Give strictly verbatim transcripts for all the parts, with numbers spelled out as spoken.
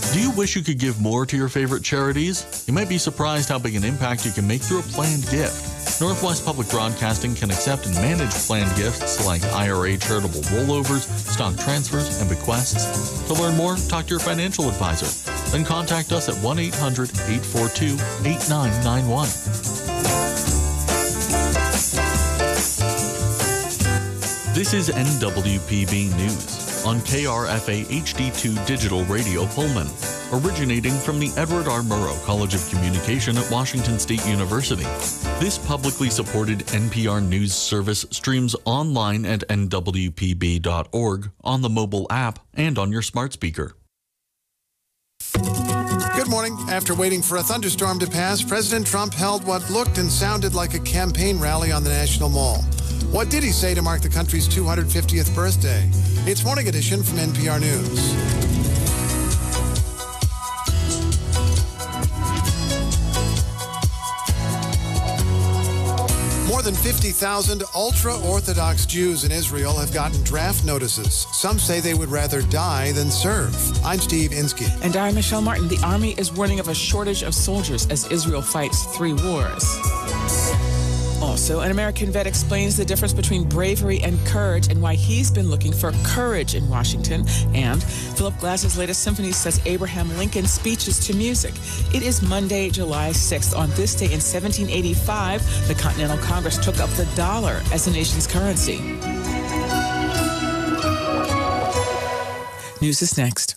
Do you wish you could give more to your favorite charities? You might be surprised how big an impact you can make through a planned gift. Northwest Public Broadcasting can accept and manage planned gifts like I R A charitable rollovers, stock transfers, and bequests. To learn more, talk to your financial advisor. Then contact us at one eight hundred, eight four two, eight nine nine one. This is N W P B News on K R F A H D two Digital Radio Pullman, originating from the Edward R. Murrow College of Communication at Washington State University. This publicly supported N P R News service streams online at N W P B dot org, on the mobile app, and on your smart speaker. Good morning. After waiting for a thunderstorm to pass, President Trump held what looked and sounded like a campaign rally on the National Mall. What did he say to mark the country's two hundred fiftieth birthday? It's Morning Edition from N P R News. More than fifty thousand ultra-Orthodox Jews in Israel have gotten draft notices. Some say they would rather die than serve. I'm Steve Inskeep. And I'm Michelle Martin. The Army is warning of a shortage of soldiers as Israel fights three wars. Also, an American vet explains the difference between bravery and courage and why he's been looking for courage in Washington. And Philip Glass's latest symphony sets Abraham Lincoln's speeches to music. It is Monday, July sixth. On this day in seventeen eighty-five, the Continental Congress took up the dollar as the nation's currency. News is next.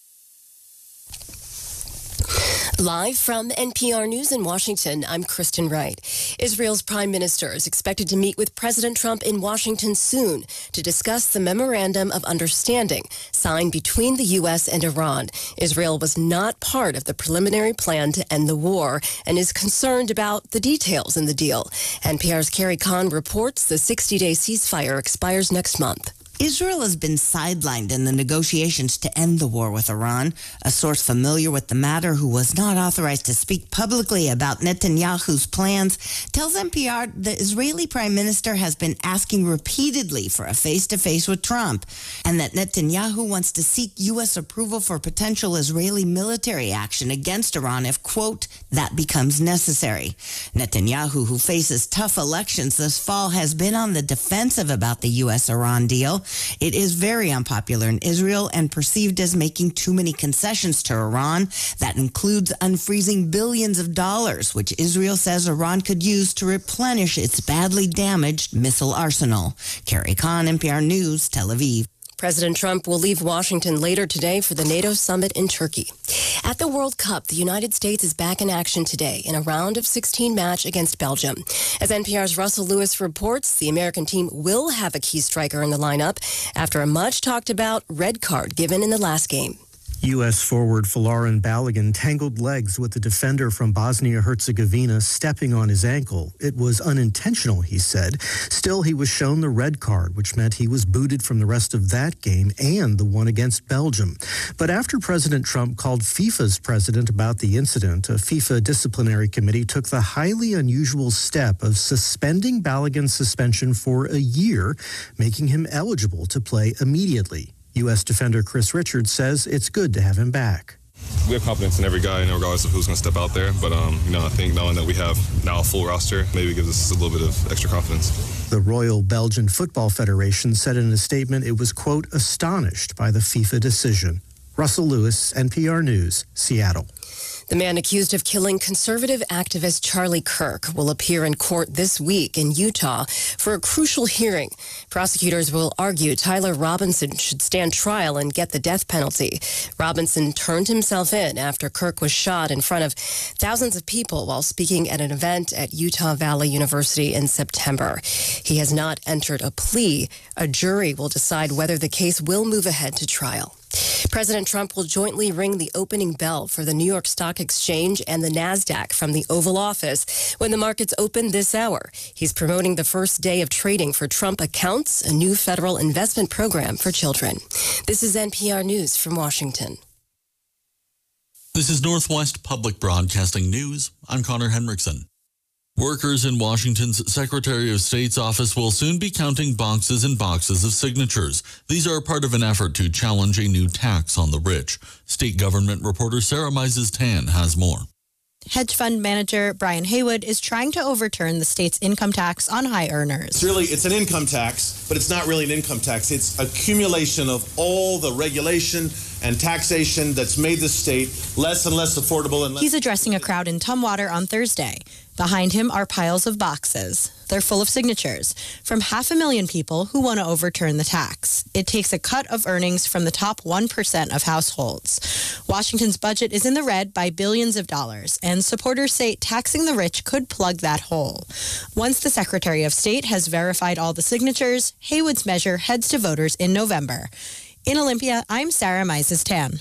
Live from N P R News in Washington, I'm Kristen Wright. Israel's prime minister is expected to meet with President Trump in Washington soon to discuss the memorandum of understanding signed between the U S and Iran. Israel was not part of the preliminary plan to end the war and is concerned about the details in the deal. N P R's Carrie Kahn reports the sixty-day ceasefire expires next month. Israel has been sidelined in the negotiations to end the war with Iran. A source familiar with the matter, who was not authorized to speak publicly about Netanyahu's plans, tells N P R the Israeli prime minister has been asking repeatedly for a face-to-face with Trump, and that Netanyahu wants to seek U S approval for potential Israeli military action against Iran if, quote, that becomes necessary. Netanyahu, who faces tough elections this fall, has been on the defensive about the U S Iran deal. It is very unpopular in Israel and perceived as making too many concessions to Iran. That includes unfreezing billions of dollars, which Israel says Iran could use to replenish its badly damaged missile arsenal. Carrie Kahn, N P R News, Tel Aviv. President Trump will leave Washington later today for the NATO summit in Turkey. At the World Cup, the United States is back in action today in a round of sixteen match against Belgium. As N P R's Russell Lewis reports, the American team will have a key striker in the lineup after a much-talked-about red card given in the last game. U S forward Folarin Balogun tangled legs with the defender from Bosnia-Herzegovina, stepping on his ankle. It was unintentional, he said. Still, he was shown the red card, which meant he was booted from the rest of that game and the one against Belgium. But after President Trump called FIFA's president about the incident, a FIFA disciplinary committee took the highly unusual step of suspending Balogun's suspension for a year, making him eligible to play immediately. U S defender Chris Richards says it's good to have him back. We have confidence in every guy, you know, regardless of who's going to step out there. But, um, you know, I think knowing that we have now a full roster maybe gives us a little bit of extra confidence. The Royal Belgian Football Federation said in a statement it was, quote, astonished by the FIFA decision. Russell Lewis, N P R News, Seattle. The man accused of killing conservative activist Charlie Kirk will appear in court this week in Utah for a crucial hearing. Prosecutors will argue Tyler Robinson should stand trial and get the death penalty. Robinson turned himself in after Kirk was shot in front of thousands of people while speaking at an event at Utah Valley University in September. He has not entered a plea. A jury will decide whether the case will move ahead to trial. President Trump will jointly ring the opening bell for the New York Stock Exchange and the NASDAQ from the Oval Office when the markets open this hour. He's promoting the first day of trading for Trump Accounts, a new federal investment program for children. This is N P R News from Washington. This is Northwest Public Broadcasting News. I'm Connor Henriksen. Workers in Washington's Secretary of State's office will soon be counting boxes and boxes of signatures. These are part of an effort to challenge a new tax on the rich. State government reporter Sarah Mises-Tan has more. Hedge fund manager Brian Haywood is trying to overturn the state's income tax on high earners. It's really, it's an income tax, but it's not really an income tax. It's accumulation of all the regulation and taxation that's made the state less and less affordable. And less He's addressing a crowd in Tumwater on Thursday. Behind him are piles of boxes. They're full of signatures from half a million people who want to overturn the tax. It takes a cut of earnings from the top one percent of households. Washington's budget is in the red by billions of dollars, and supporters say taxing the rich could plug that hole. Once the Secretary of State has verified all the signatures, Haywood's measure heads to voters in November. In Olympia, I'm Sarah Mises-Tan.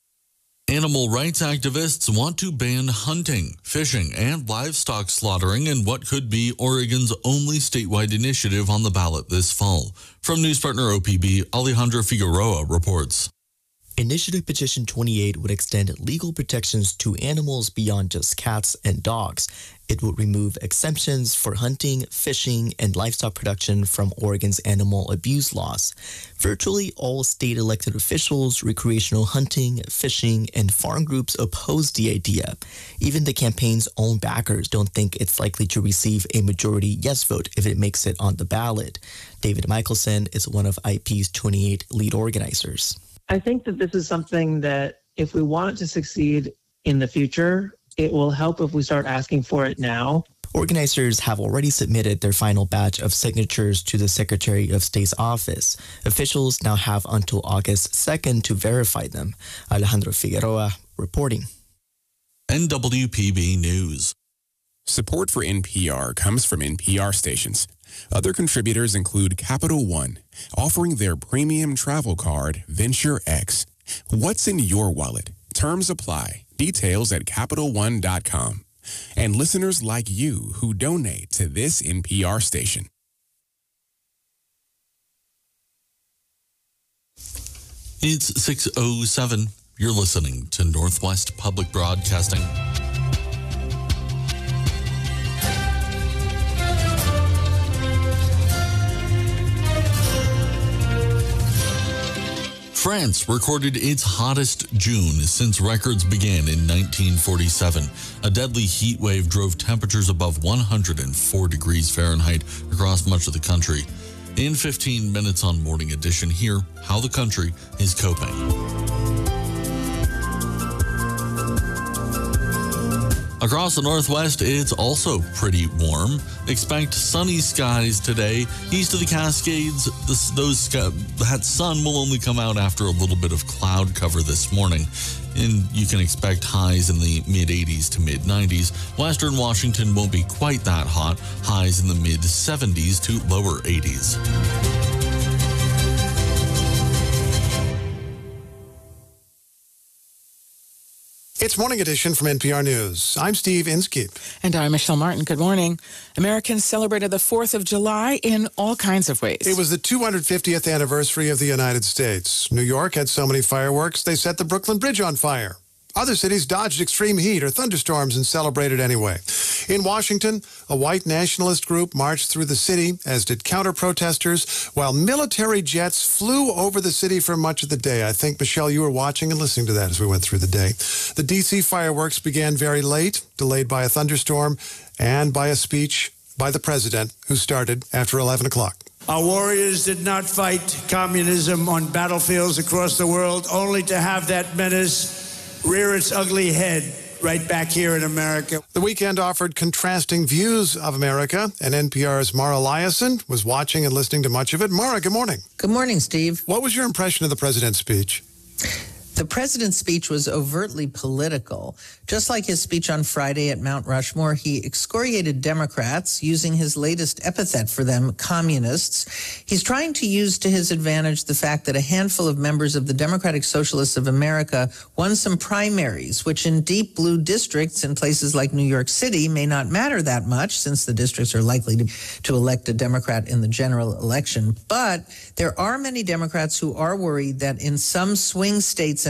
Animal rights activists want to ban hunting, fishing, and livestock slaughtering in what could be Oregon's only statewide initiative on the ballot this fall. From news partner O P B, Alejandra Figueroa reports. Initiative Petition twenty-eight would extend legal protections to animals beyond just cats and dogs. It would remove exemptions for hunting, fishing, and livestock production from Oregon's animal abuse laws. Virtually all state elected officials, recreational hunting, fishing, and farm groups oppose the idea. Even the campaign's own backers don't think it's likely to receive a majority yes vote if it makes it on the ballot. David Michelson is one of I P's twenty-eight lead organizers. I think that this is something that if we want it to succeed in the future, it will help if we start asking for it now. Organizers have already submitted their final batch of signatures to the Secretary of State's office. Officials now have until August second to verify them. Alejandro Figueroa reporting. N W P B News. Support for N P R comes from N P R stations. Other contributors include Capital One, offering their premium travel card, Venture X. What's in your wallet? Terms apply. Details at Capital One dot com. And listeners like you who donate to this N P R station. It's six oh seven. You're listening to Northwest Public Broadcasting. France recorded its hottest June since records began in nineteen forty-seven. A deadly heat wave drove temperatures above one hundred four degrees Fahrenheit across much of the country. In fifteen minutes on Morning Edition, hear how the country is coping. Across the Northwest, it's also pretty warm. Expect sunny skies today. East of the Cascades, this, those that sun will only come out after a little bit of cloud cover this morning. And you can expect highs in the mid eighties to mid nineties. Western Washington won't be quite that hot. Highs in the mid seventies to lower eighties. It's Morning Edition from N P R News. I'm Steve Inskeep. And I'm Michelle Martin. Good morning. Americans celebrated the fourth of July in all kinds of ways. It was the two hundred fiftieth anniversary of the United States. New York had so many fireworks, they set the Brooklyn Bridge on fire. Other cities dodged extreme heat or thunderstorms and celebrated anyway. In Washington, a white nationalist group marched through the city, as did counter-protesters, while military jets flew over the city for much of the day. I think, Michelle, you were watching and listening to that as we went through the day. The D C fireworks began very late, delayed by a thunderstorm and by a speech by the president, who started after eleven o'clock. Our warriors did not fight communism on battlefields across the world, only to have that menace rear its ugly head right back here in America. The weekend offered contrasting views of America, and N P R's Mara Liasson was watching and listening to much of it. Mara, good morning. Good morning, Steve. What was your impression of the president's speech? The president's speech was overtly political. Just like his speech on Friday at Mount Rushmore, he excoriated Democrats, using his latest epithet for them, communists. He's trying to use to his advantage the fact that a handful of members of the Democratic Socialists of America won some primaries, which in deep blue districts in places like New York City may not matter that much, since the districts are likely to, to elect a Democrat in the general election. But there are many Democrats who are worried that in some swing states and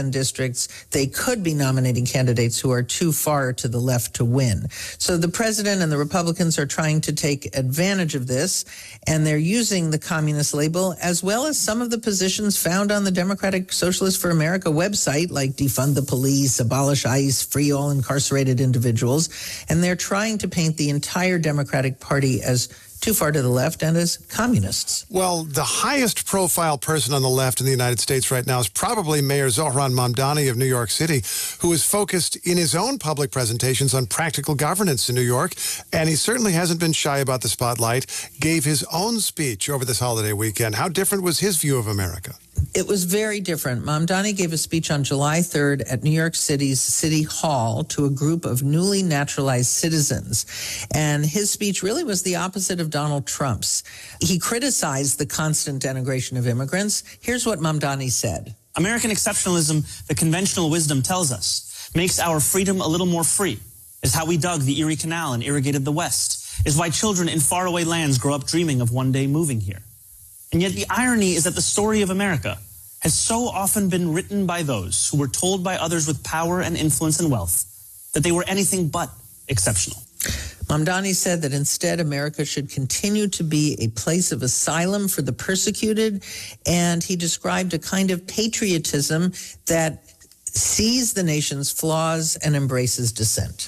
and districts, they could be nominating candidates who are too far to the left to win. So the president and the Republicans are trying to take advantage of this, and they're using the communist label as well as some of the positions found on the Democratic Socialists for America website, like defund the police, abolish ICE, free all incarcerated individuals. And they're trying to paint the entire Democratic Party as too far to the left and as communists. Well, the highest profile person on the left in the United States right now is probably Mayor Zohran Mamdani of New York City, who is focused in his own public presentations on practical governance in New York. And he certainly hasn't been shy about the spotlight, gave his own speech over this holiday weekend. How different was his view of America? It was very different. Mamdani gave a speech on July third at New York City's City Hall to a group of newly naturalized citizens. And his speech really was the opposite of Donald Trump's. He criticized the constant denigration of immigrants. Here's what Mamdani said. American exceptionalism, the conventional wisdom tells us, makes our freedom a little more free, is how we dug the Erie Canal and irrigated the West, is why children in faraway lands grow up dreaming of one day moving here. And yet the irony is that the story of America has so often been written by those who were told by others with power and influence and wealth that they were anything but exceptional. Mamdani said that instead America should continue to be a place of asylum for the persecuted, and he described a kind of patriotism that sees the nation's flaws and embraces dissent.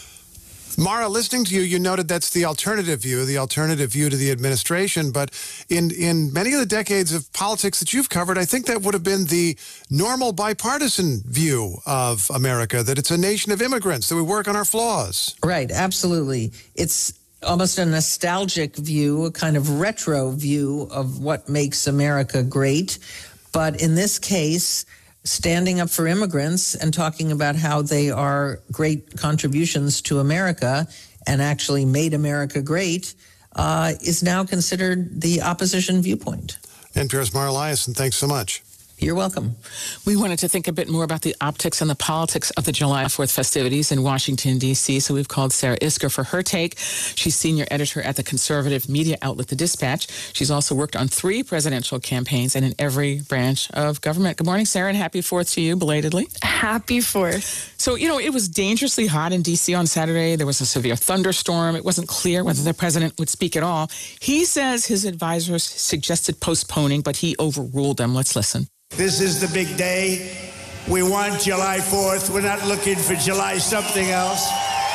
Mara, listening to you, you noted that's the alternative view, the alternative view to the administration. But in, in many of the decades of politics that you've covered, I think that would have been the normal bipartisan view of America, that it's a nation of immigrants, that we work on our flaws. Right, absolutely. It's almost a nostalgic view, a kind of retro view of what makes America great. But in this case, standing up for immigrants and talking about how they are great contributions to America and actually made America great uh, is now considered the opposition viewpoint. N P R's Mara Liasson, thanks so much. You're welcome. We wanted to think a bit more about the optics and the politics of the July fourth festivities in Washington, D C, so we've called Sarah Isgur for her take. She's senior editor at the conservative media outlet The Dispatch. She's also worked on three presidential campaigns and in every branch of government. Good morning, Sarah, and happy fourth to you, belatedly. Happy fourth. So, you know, it was dangerously hot in D C on Saturday. There was a severe thunderstorm. It wasn't clear whether the president would speak at all. He says his advisors suggested postponing, but he overruled them. Let's listen. This is the big day. We want July fourth. We're not looking for July something else.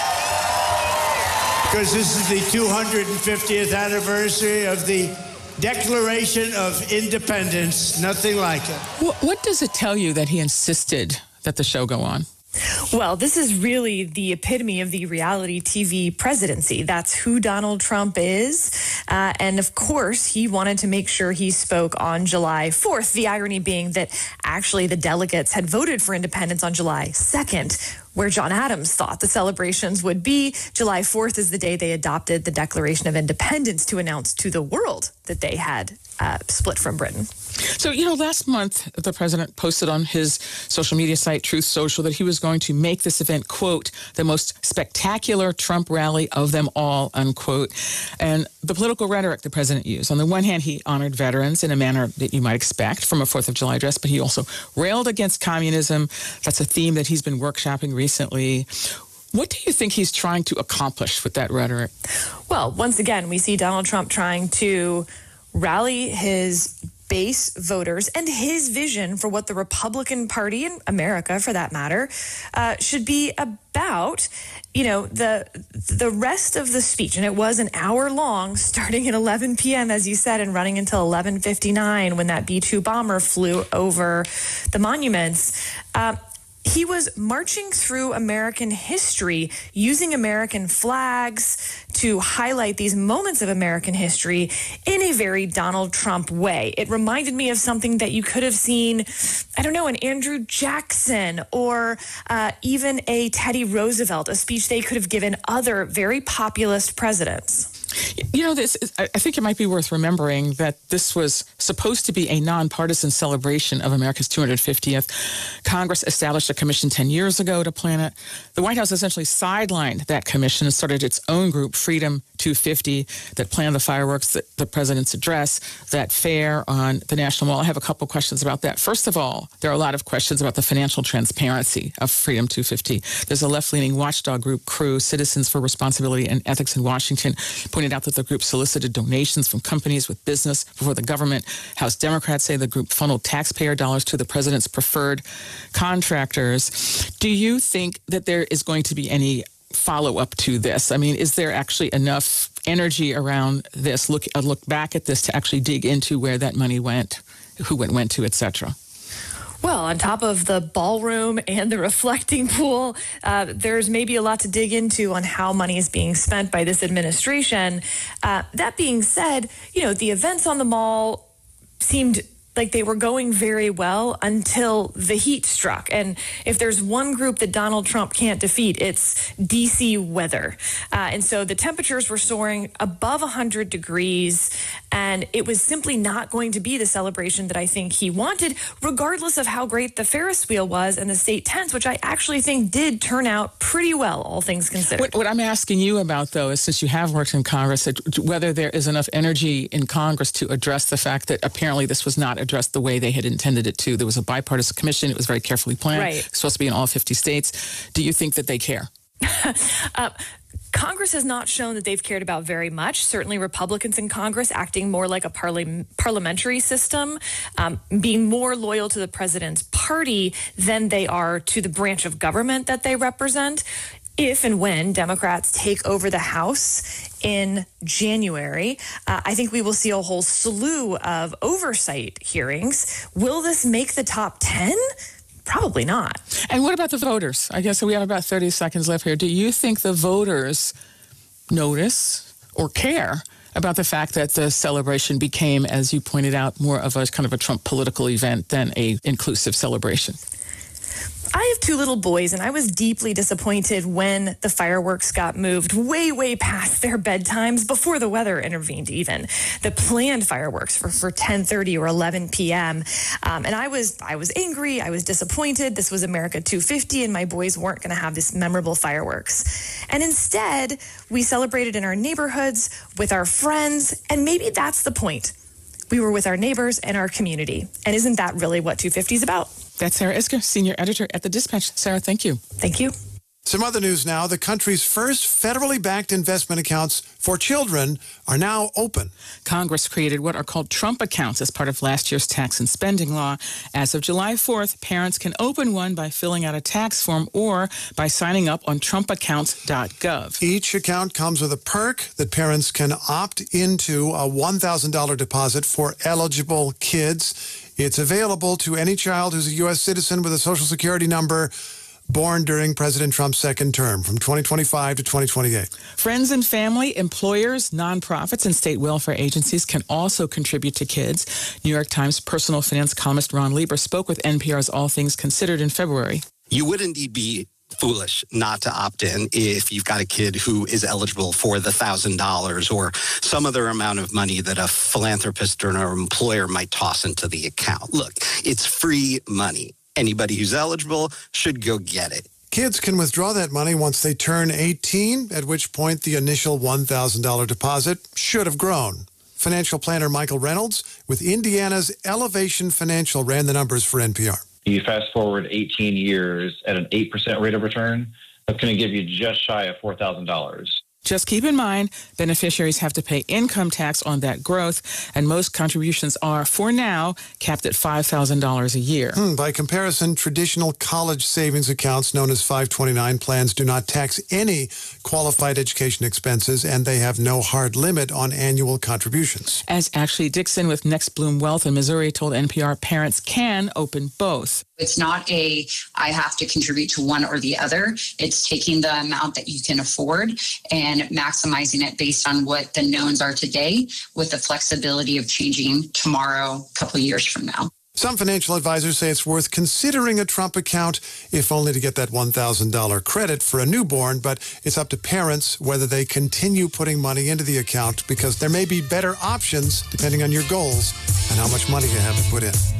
Because this is the two hundred fiftieth anniversary of the Declaration of Independence. Nothing like it. What, what does it tell you that he insisted that the show go on? Well, this is really the epitome of the reality T V presidency. That's who Donald Trump is. Uh, and of course, he wanted to make sure he spoke on July fourth. The irony being that actually the delegates had voted for independence on July second, where John Adams thought the celebrations would be. July fourth is the day they adopted the Declaration of Independence to announce to the world that they had uh, split from Britain. So, you know, last month, the president posted on his social media site, Truth Social, that he was going to make this event, quote, the most spectacular Trump rally of them all, unquote. And the political rhetoric the president used. On the one hand, he honored veterans in a manner that you might expect from a fourth of July address, but he also railed against communism. That's a theme that he's been workshopping recently. What do you think he's trying to accomplish with that rhetoric? Well, once again, we see Donald Trump trying to rally his base voters and his vision for what the Republican Party in America, for that matter, uh, should be about. You know, the the rest of the speech, and it was an hour long, starting at eleven p.m., as you said, and running until eleven fifty-nine when that B two bomber flew over the monuments. Uh, He was marching through American history, using American flags to highlight these moments of American history in a very Donald Trump way. It reminded me of something that you could have seen, I don't know, an Andrew Jackson or uh, even a Teddy Roosevelt, a speech they could have given other very populist presidents. You know, this is, I think it might be worth remembering that this was supposed to be a nonpartisan celebration of America's two hundred fiftieth. Congress established a commission ten years ago to plan it. The White House essentially sidelined that commission and started its own group, Freedom two fifty, that planned the fireworks, that the president's address, that fair on the National Mall. I have a couple questions about that. First of all, there are a lot of questions about the financial transparency of Freedom two fifty. There's a left-leaning watchdog group, Crew, Citizens for Responsibility and Ethics in Washington, pointed out that the group solicited donations from companies with business before the government. House Democrats say the group funneled taxpayer dollars to the president's preferred contractors. Do you think that there is going to be any follow-up to this? I mean, is there actually enough energy around this, look, a look back at this, to actually dig into where that money went, who it went to, et cetera? Well, on top of the ballroom and the reflecting pool, uh, there's maybe a lot to dig into on how money is being spent by this administration. Uh, that being said, you know, the events on the mall seemed like they were going very well until the heat struck. And if there's one group that Donald Trump can't defeat, it's D C weather. Uh, and so the temperatures were soaring above one hundred degrees, and it was simply not going to be the celebration that I think he wanted, regardless of how great the Ferris wheel was and the state tents, which I actually think did turn out pretty well, all things considered. What, what I'm asking you about, though, is since you have worked in Congress, whether there is enough energy in Congress to address the fact that apparently this was not addressed the way they had intended it to. There was a bipartisan commission. It was very carefully planned. Right. It's supposed to be in all fifty states. Do you think that they care? uh, Congress has not shown that they've cared about very much. Certainly Republicans in Congress acting more like a parli- parliamentary system, um, being more loyal to the president's party than they are to the branch of government that they represent. If and when Democrats take over the House in January, uh, I think we will see a whole slew of oversight hearings. Will this make the top ten? Probably not. And what about the voters? I guess we have about thirty seconds left here. Do you think the voters notice or care about the fact that the celebration became, as you pointed out, more of a kind of a Trump political event than a inclusive celebration? I have two little boys, and I was deeply disappointed when the fireworks got moved way, way past their bedtimes before the weather intervened even. The planned fireworks for, for ten thirty or eleven p.m. Um, and I was I was angry. I was disappointed. This was America two fifty, and my boys weren't going to have this memorable fireworks. And instead, we celebrated in our neighborhoods with our friends, and maybe that's the point. We were with our neighbors and our community. And isn't that really what two fifty is about? That's Sarah Isgur, senior editor at The Dispatch. Sarah, thank you. Thank you. Some other news now. The country's first federally backed investment accounts for children are now open. Congress created what are called Trump accounts as part of last year's tax and spending law. As of July fourth, parents can open one by filling out a tax form or by signing up on trump accounts dot gov. Each account comes with a perk that parents can opt into a one thousand dollars deposit for eligible kids. It's available to any child who's a U S citizen with a Social Security number born during President Trump's second term from twenty twenty-five to twenty twenty-eight. Friends and family, employers, nonprofits, and state welfare agencies can also contribute to kids. New York Times personal finance columnist Ron Lieber spoke with N P R's All Things Considered in February. You wouldn't be foolish not to opt in if you've got a kid who is eligible for the one thousand dollars or some other amount of money that a philanthropist or an employer might toss into the account. Look, it's free money. Anybody who's eligible should go get it. Kids can withdraw that money once they turn eighteen, at which point the initial one thousand dollars deposit should have grown. Financial planner Michael Reynolds with Indiana's Elevation Financial ran the numbers for N P R. You fast forward eighteen years at an eight percent rate of return, that's going to give you just shy of four thousand dollars. Just keep in mind, beneficiaries have to pay income tax on that growth, and most contributions are, for now, capped at five thousand dollars a year. Hmm, by comparison, traditional college savings accounts known as five twenty-nine plans do not tax any qualified education expenses, and they have no hard limit on annual contributions. As Ashley Dixon with Next Bloom Wealth in Missouri told N P R, parents can open both. It's not a, I have to contribute to one or the other. It's taking the amount that you can afford and maximizing it based on what the knowns are today with the flexibility of changing tomorrow, a couple of years from now. Some financial advisors say it's worth considering a Trump account, if only to get that one thousand dollars credit for a newborn, but it's up to parents whether they continue putting money into the account because there may be better options depending on your goals and how much money you have to put in.